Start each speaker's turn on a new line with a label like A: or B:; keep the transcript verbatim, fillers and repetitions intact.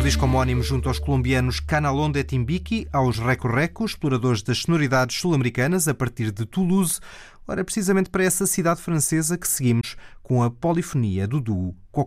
A: disco homónimo junto aos colombianos Canalonde Timbiqui, aos Reco-Reco, exploradores das sonoridades sul-americanas a partir de Toulouse. Ora, é precisamente para essa cidade francesa que seguimos com a polifonia do duo Coco.